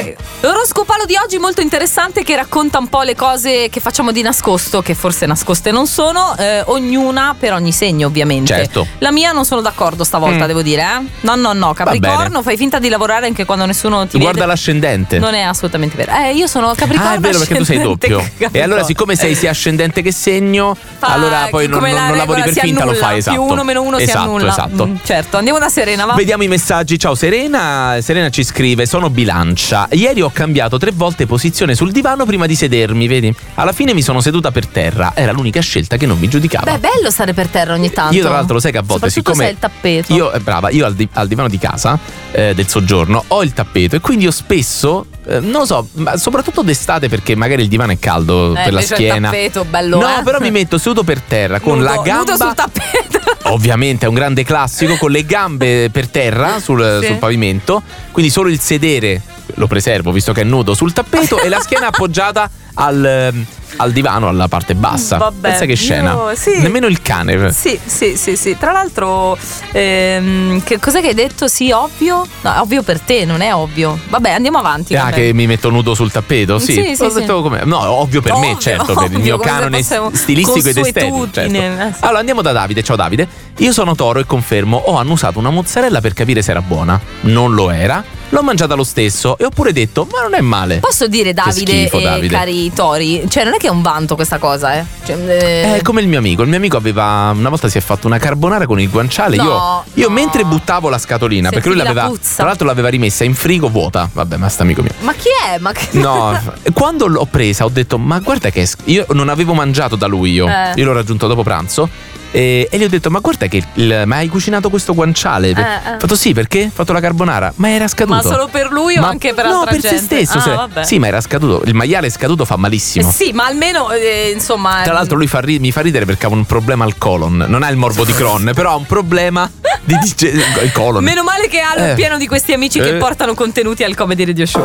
L'oroscopalo di oggi molto interessante, che racconta un po' le cose che facciamo di nascosto, che forse nascoste non sono, ognuna per ogni segno ovviamente. Certo. La mia non sono d'accordo stavolta, devo dire, No, Capricorno, fai finta di lavorare anche quando nessuno ti Guarda vede. l'ascendente. Non è assolutamente vero. Io sono Capricorno. Ah, è vero, perché tu sei ascendente doppio. Capricorno. E allora, siccome sei sia ascendente che segno, allora poi non lavori per finta, lo fai, esatto. Più 1 meno 1 si annulla. Esatto. Certo, andiamo da Serena, va. Vediamo i messaggi. Ciao Serena. Serena ci scrive: sono Bilancia. Ieri ho cambiato 3 volte posizione sul divano prima di sedermi, vedi? Alla fine mi sono seduta per terra. Era l'unica scelta che non mi giudicava. Beh, è bello stare per terra ogni tanto. Io tra l'altro lo sai che a volte, soprattutto siccome se è il tappeto. io al divano di casa del soggiorno ho il tappeto, e quindi io spesso non lo so, ma soprattutto d'estate, perché magari il divano è caldo per la schiena. Il tappeto bello. No, però mi metto seduto per terra con la gamba nudo sul tappeto. Ovviamente è un grande classico, con le gambe per terra sul pavimento, quindi solo il sedere lo preservo visto che è nudo sul tappeto e la schiena appoggiata al divano, alla parte bassa. Vabbè, pensa che scena. sì. Nemmeno il cane. Sì. Tra l'altro, che cos'è che hai detto? Sì, ovvio? No, ovvio per te, non è ovvio. Vabbè, andiamo avanti. Che mi metto nudo sul tappeto? Sì. Ho detto com'è. No, ovvio per me, certo, per il mio canone stilistico ed estetico. Certo. Allora andiamo da Davide. Ciao Davide. Io sono Toro e confermo, ho annusato una mozzarella per capire se era buona. Non lo era. L'ho mangiata lo stesso e ho pure detto: ma non è male. Posso dire, Davide, Davide, cari tori, cioè non è che è un vanto questa cosa, È come il mio amico. Il mio amico aveva, una volta si è fatto una carbonara con il guanciale. Io mentre buttavo la scatolina, perché lui l'aveva, tra l'altro l'aveva rimessa in frigo vuota. Vabbè, ma sta amico mio. Ma chi è? No, quando l'ho presa ho detto: ma guarda che io non avevo mangiato da lui. Io l'ho raggiunto dopo pranzo. E gli ho detto: ma guarda che ma hai cucinato questo guanciale? Ho fatto sì, perché? Ho fatto la carbonara. Ma era scaduto. Ma solo per lui o anche per altra gente? No, per se stesso. Sì, ma era scaduto. Il maiale scaduto fa malissimo. Sì, ma almeno insomma. Tra l'altro lui mi fa ridere perché ha un problema al colon. Non ha il morbo di Crohn, però ha un problema di il colon. Meno male che ha pieno di questi amici che portano contenuti al Comedy Radio Show.